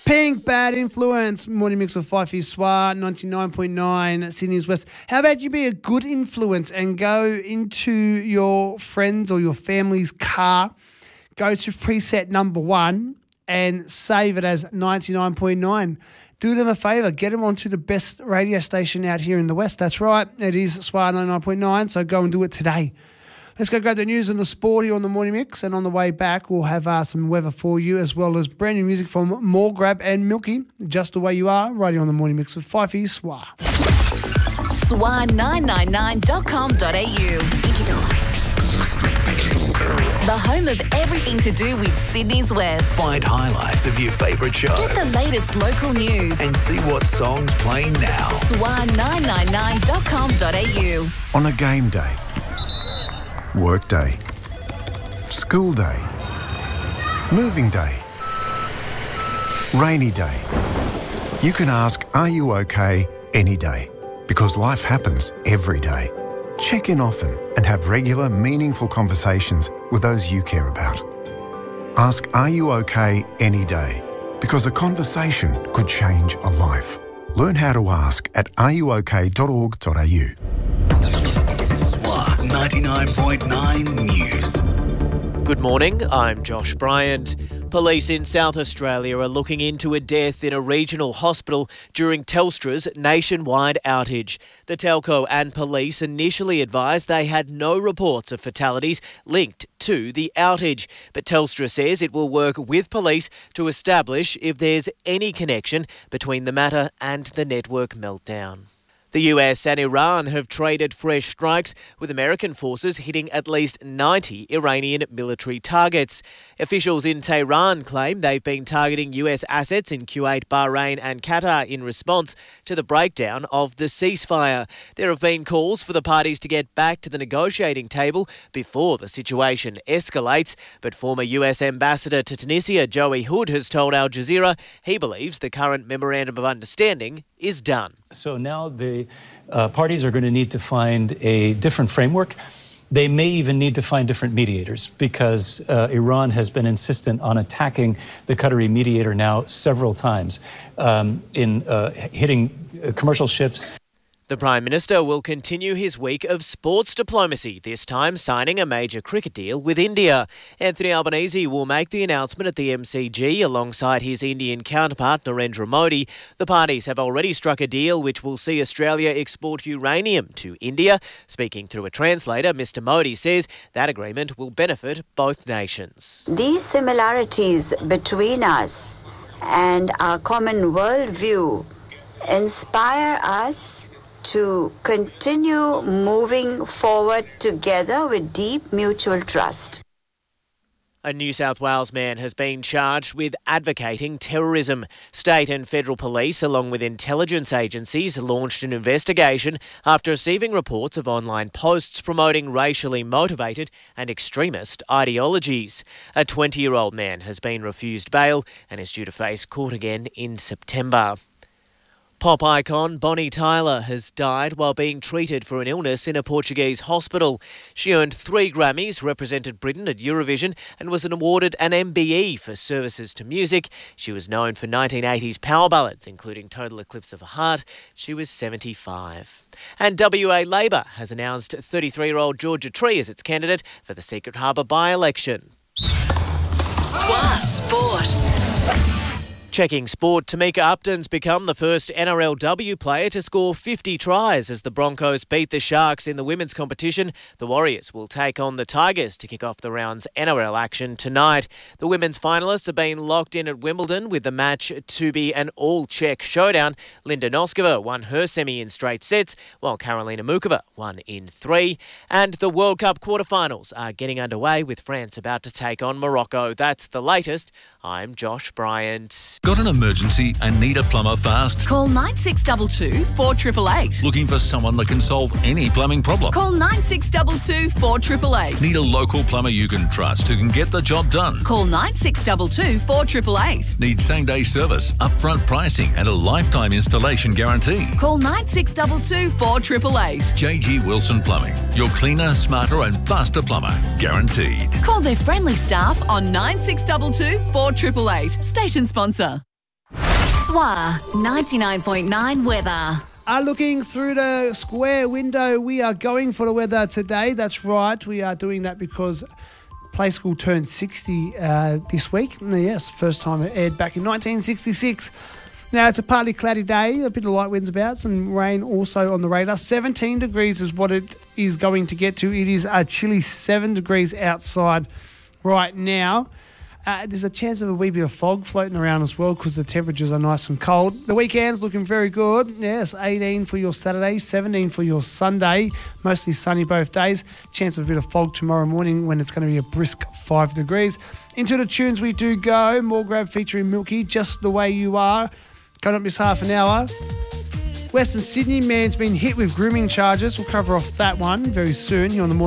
Pink, Bad Influence, morning mix of Fifey Swar, 99.9 Sydney's West. How about you be a good influence and go into your friends or your family's car, go to preset number 1 and save it as 99.9. Do them a favour, get them onto the best radio station out here in the West. That's right, it is Swar 99.9, so go and do it today. Let's go grab the news and the sport here on the Morning Mix, and on the way back we'll have some weather for you as well as brand new music from Morgrab and Milky, Just the Way You Are, right here on the Morning Mix with Fifey Swar. Swar999.com.au. Digital. The home of everything to do with Sydney's West. Find highlights of your favourite show. Get the latest local news. And see what song's playing now. Swar999.com.au. On a game day, work day, school day, moving day, rainy day. You can ask, are you okay, any day? Because life happens every day. Check in often and have regular, meaningful conversations with those you care about. Ask, are you okay, any day? Because a conversation could change a life. Learn how to ask at areyouok.org.au. 99.9 News. Good morning, I'm Josh Bryant. Police in South Australia are looking into a death in a regional hospital during Telstra's nationwide outage. The telco and police initially advised they had no reports of fatalities linked to the outage, but Telstra says it will work with police to establish if there's any connection between the matter and the network meltdown. The US and Iran have traded fresh strikes, with American forces hitting at least 90 Iranian military targets. Officials in Tehran claim they've been targeting US assets in Kuwait, Bahrain and Qatar in response to the breakdown of the ceasefire. There have been calls for the parties to get back to the negotiating table before the situation escalates, but former US Ambassador to Tunisia, Joey Hood, has told Al Jazeera he believes the current Memorandum of Understanding is done. So now the parties are going to need to find a different framework. They may even need to find different mediators because Iran has been insistent on attacking the Qatari mediator now several times in hitting commercial ships. The Prime Minister will continue his week of sports diplomacy, this time signing a major cricket deal with India. Anthony Albanese will make the announcement at the MCG alongside his Indian counterpart Narendra Modi. The parties have already struck a deal which will see Australia export uranium to India. Speaking through a translator, Mr Modi says that agreement will benefit both nations. These similarities between us and our common worldview inspire us to continue moving forward together with deep mutual trust. A New South Wales man has been charged with advocating terrorism. State and federal police, along with intelligence agencies, launched an investigation after receiving reports of online posts promoting racially motivated and extremist ideologies. A 20-year-old man has been refused bail and is due to face court again in September. Pop icon Bonnie Tyler has died while being treated for an illness in a Portuguese hospital. She earned 3 Grammys, represented Britain at Eurovision and was awarded an MBE for services to music. She was known for 1980s power ballads, including Total Eclipse of the Heart. She was 75. And WA Labor has announced 33-year-old Georgia Tree as its candidate for the Secret Harbour by-election. Swar Sport. Checking sport, Tamika Upton's become the first NRLW player to score 50 tries as the Broncos beat the Sharks in the women's competition. The Warriors will take on the Tigers to kick off the round's NRL action tonight. The women's finalists have been locked in at Wimbledon, with the match to be an all-Czech showdown. Linda Noskova won her semi in straight sets, while Karolina Mukova won in 3. And the World Cup quarterfinals are getting underway, with France about to take on Morocco. That's the latest. I'm Josh Bryant. Got an emergency and need a plumber fast? Call 9622 4888. Looking for someone that can solve any plumbing problem? Call 9622 4888. Need a local plumber you can trust who can get the job done? Call 9622 4888. Need same-day service, upfront pricing and a lifetime installation guarantee? Call 9622 4888. JG Wilson Plumbing. Your cleaner, smarter and faster plumber. Guaranteed. Call their friendly staff on 9622 4888. Station sponsor. SWA 99.9 weather. Looking through the square window, we are going for the weather today. That's right. We are doing that because Play School turned 60 this week. Yes, first time it aired back in 1966. Now, it's a partly cloudy day, a bit of light winds about, some rain also on the radar. 17 degrees is what it is going to get to. It is a chilly 7 degrees outside right now. There's a chance of a wee bit of fog floating around as well because the temperatures are nice and cold. The weekend's looking very good. Yes, 18 for your Saturday, 17 for your Sunday. Mostly sunny both days. Chance of a bit of fog tomorrow morning when it's going to be a brisk 5 degrees. Into the tunes we do go. More Grab featuring Milky, Just the Way You Are. Coming up this half an hour. Western Sydney man's been hit with grooming charges. We'll cover off that one very soon here on the morning.